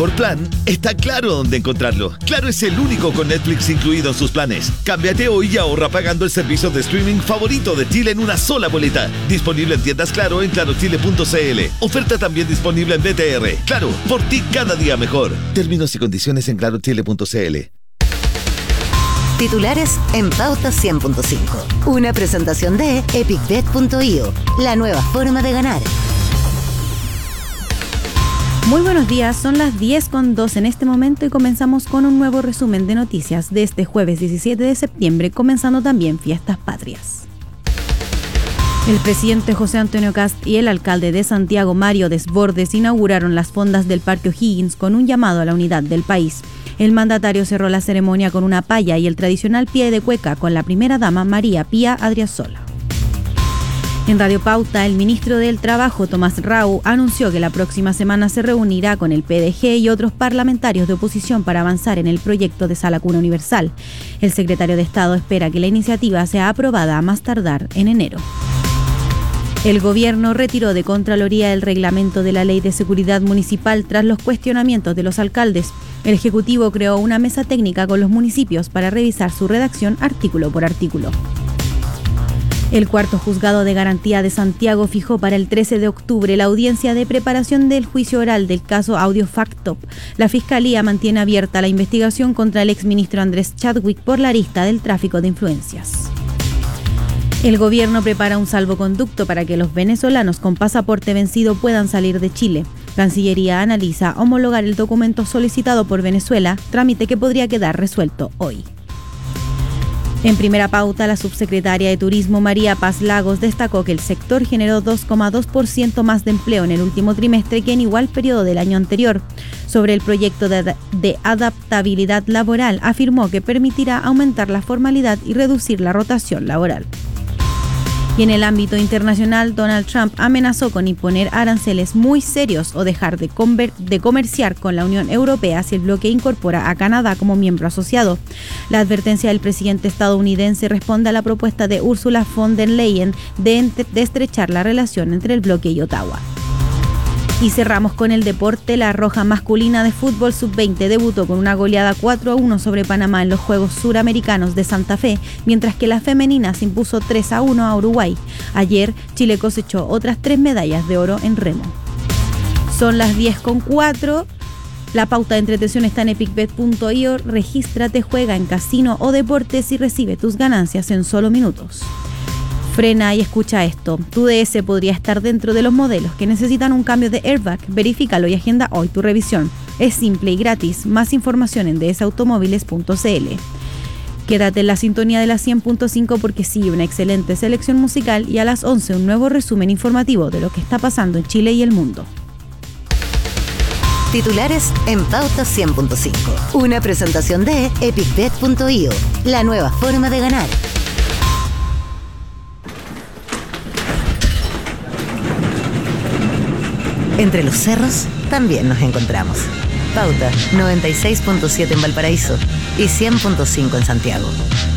mejor plan, está Claro donde encontrarlo. Claro es el único con Netflix incluido en sus planes. Cámbiate hoy y ahorra pagando el servicio de streaming favorito de Chile en una sola boleta. Disponible en tiendas Claro en clarochile.cl. Oferta también disponible en BTR. Claro, por ti cada día mejor. Términos y condiciones en clarochile.cl. Titulares en Pauta 100.5. Una presentación de epicbet.io, la nueva forma de ganar. Muy buenos días, son las 10:02 en este momento y comenzamos con un nuevo resumen de noticias de este jueves 17 de septiembre, comenzando también fiestas patrias. El presidente José Antonio Kast y el alcalde de Santiago, Mario Desbordes, inauguraron las fondas del Parque O'Higgins con un llamado a la unidad del país. El mandatario cerró la ceremonia con una paya y el tradicional pie de cueca con la primera dama María Pía Adriasola. En Radio Pauta, el ministro del Trabajo, Tomás Rau, anunció que la próxima semana se reunirá con el PDG y otros parlamentarios de oposición para avanzar en el proyecto de Sala Cuna Universal. El secretario de Estado espera que la iniciativa sea aprobada a más tardar en enero. El gobierno retiró de Contraloría el reglamento de la Ley de Seguridad Municipal tras los cuestionamientos de los alcaldes. El Ejecutivo creó una mesa técnica con los municipios para revisar su redacción artículo por artículo. El cuarto juzgado de garantía de Santiago fijó para el 13 de octubre la audiencia de preparación del juicio oral del caso Audio Factop. La Fiscalía mantiene abierta la investigación contra el exministro Andrés Chadwick por la arista del tráfico de influencias. El gobierno prepara un salvoconducto para que los venezolanos con pasaporte vencido puedan salir de Chile. Cancillería analiza homologar el documento solicitado por Venezuela, trámite que podría quedar resuelto hoy. En Primera Pauta, la subsecretaria de Turismo María Paz Lagos destacó que el sector generó 2,2% más de empleo en el último trimestre que en igual periodo del año anterior. Sobre el proyecto de adaptabilidad laboral, afirmó que permitirá aumentar la formalidad y reducir la rotación laboral. Y en el ámbito internacional, Donald Trump amenazó con imponer aranceles muy serios o dejar de comerciar con la Unión Europea si el bloque incorpora a Canadá como miembro asociado. La advertencia del presidente estadounidense responde a la propuesta de Ursula von der Leyen de estrechar la relación entre el bloque y Ottawa. Y cerramos con el deporte. La Roja masculina de fútbol sub-20 debutó con una goleada 4-1 sobre Panamá en los Juegos Suramericanos de Santa Fe, mientras que la femenina se impuso 3-1 a Uruguay. Ayer, Chile cosechó otras 3 medallas de oro en remo. Son las 10:04. La pauta de entretención está en epicbet.io. Regístrate, juega en casino o deportes y recibe tus ganancias en solo minutos. Frena y escucha esto. Tu DS podría estar dentro de los modelos que necesitan un cambio de airbag. Verifícalo y agenda hoy tu revisión. Es simple y gratis. Más información en dsautomóviles.cl. Quédate en la sintonía de la 100.5 porque sigue una excelente selección musical y a las 11 un nuevo resumen informativo de lo que está pasando en Chile y el mundo. Titulares en Pauta 100.5. Una presentación de epicbet.io, la nueva forma de ganar. Entre los cerros también nos encontramos. Pauta 96.7 en Valparaíso y 100.5 en Santiago.